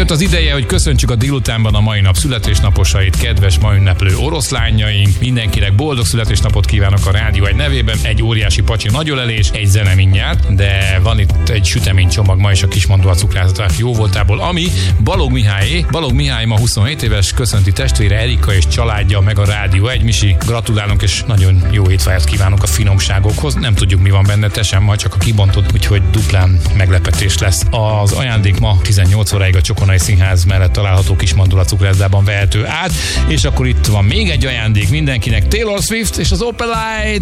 Eljött az ideje, hogy köszöntsük a délutánban a mai nap születésnaposait, kedves ma ünneplő oroszlányaink. Mindenkinek boldog születésnapot kívánok a Rádió Egy nevében. Egy óriási pacsi nagyölelés, egy zene mindjárt, de van itt egy süteménycsomag ma is a Kismandulat cukrászatát jó voltából, ami Balog Mihályé. Balog Mihály ma 27 éves, köszönti testvére Erika és családja, meg a Rádió Egy. Misi, gratulálunk és nagyon jó étvágyat kívánunk a finomságokhoz. Nem tudjuk, mi van benne, te sem, majd csak a kibontod, úgyhogy duplán meglepetés lesz. Az ajándék ma 18 óráig a Csokonai Színház mellett található Kismandulat cukrászdában vehető át, és akkor itt van még egy ajándék mindenkinek, Taylor Swift és az Opel Light.